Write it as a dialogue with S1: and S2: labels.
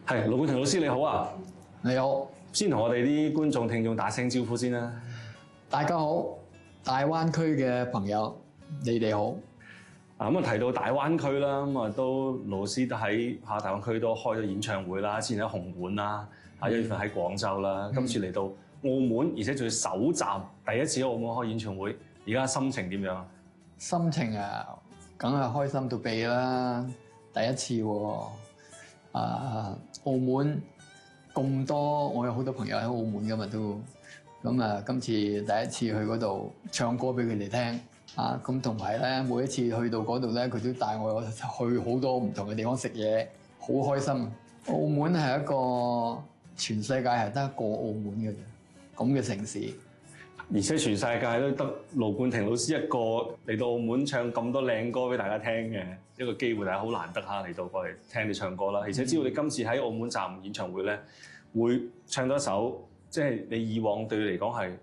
S1: 係盧冠廷老師你好啊！
S2: 你好，
S1: 先同我哋啲觀眾聽眾打聲招呼先啦。
S2: 大家好，大灣區嘅朋友，你哋好。
S1: 咁啊提到大灣區啦，咁啊都老師都喺大灣區都開咗演唱會啦，之前喺紅館啦，1月份喺廣州啦，今次嚟到澳門，而且仲要首站第一次喺澳門開演唱會，而家心情點樣啊？
S2: 心情啊，梗係開心到痹啦！第一次喎，澳門咁多，我有好多朋友喺澳門㗎嘛都，咁啊今次第一次去嗰度唱歌俾佢哋聽。咁同埋咧，每一次去到嗰度咧，佢都帶我去好多唔同嘅地方食嘢，好開心。澳門係一個全世界係得一個澳門嘅啫，咁嘅城市。
S1: 而且全世界都得盧冠廷老師一個嚟到澳門唱咁多靚歌俾大家聽嘅一個機會，大家好難得嚟到過嚟聽你唱歌啦。而且知道你今次喺澳門站演唱會咧，會唱多一首即係你以往對你嚟講係